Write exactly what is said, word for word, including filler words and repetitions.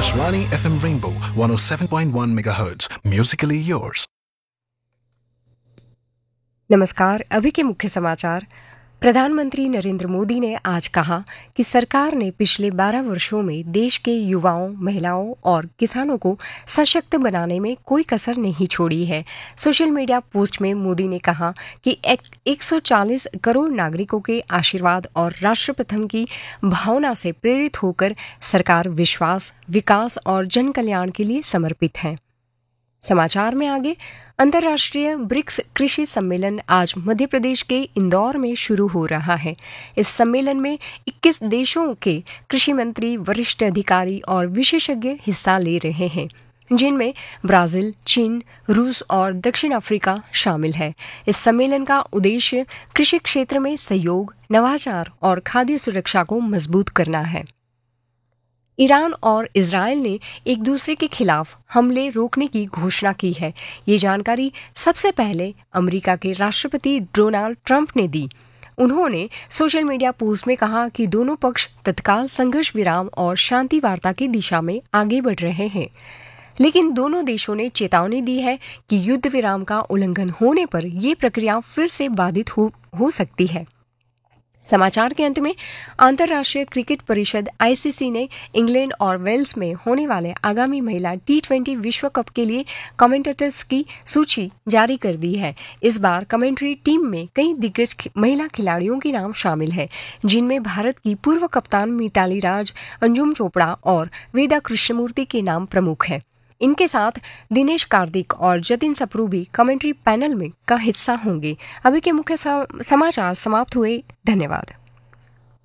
Akashvani F M Rainbow one oh seven point one megahertz. Musically yours. नमस्कार। अभी के मुख्य समाचार। प्रधानमंत्री नरेंद्र मोदी ने आज कहा कि सरकार ने पिछले बारह वर्षों में देश के युवाओं, महिलाओं और किसानों को सशक्त बनाने में कोई कसर नहीं छोड़ी है। सोशल मीडिया पोस्ट में मोदी ने कहा कि एक सौ चालीस करोड़ नागरिकों के आशीर्वाद और राष्ट्र प्रथम की भावना से प्रेरित होकर सरकार विश्वास, विकास और जन कल्याण के लिए समर्पित है। समाचार में आगे। अंतर्राष्ट्रीय ब्रिक्स कृषि सम्मेलन आज मध्य प्रदेश के इंदौर में शुरू हो रहा है। इस सम्मेलन में इक्कीस देशों के कृषि मंत्री, वरिष्ठ अधिकारी और विशेषज्ञ हिस्सा ले रहे हैं, जिनमें ब्राजील, चीन, रूस और दक्षिण अफ्रीका शामिल है। इस सम्मेलन का उद्देश्य कृषि क्षेत्र में सहयोग, नवाचार और खाद्य सुरक्षा को मजबूत करना है। ईरान और इजरायल ने एक दूसरे के खिलाफ हमले रोकने की घोषणा की है। ये जानकारी सबसे पहले अमेरिका के राष्ट्रपति डोनाल्ड ट्रंप ने दी। उन्होंने सोशल मीडिया पोस्ट में कहा कि दोनों पक्ष तत्काल संघर्ष विराम और शांति वार्ता की दिशा में आगे बढ़ रहे हैं, लेकिन दोनों देशों ने चेतावनी दी है कि युद्ध विराम का उल्लंघन होने पर ये प्रक्रिया फिर से बाधित हो, हो सकती है। समाचार के अंत में अंतर्राष्ट्रीय क्रिकेट परिषद आई सी सी ने इंग्लैंड और वेल्स में होने वाले आगामी महिला टी ट्वेंटी विश्व कप के लिए कमेंटेटर्स की सूची जारी कर दी है। इस बार कमेंट्री टीम में कई दिग्गज महिला खिलाड़ियों के नाम शामिल हैं, जिनमें भारत की पूर्व कप्तान मिताली राज, अंजुम चोपड़ा और वेदा कृष्णमूर्ति के नाम प्रमुख हैं। इनके साथ दिनेश कार्तिक और जतिन सप्रू भी कमेंट्री पैनल में का हिस्सा होंगे। अभी के मुख्य समाचार समाप्त हुए। धन्यवाद।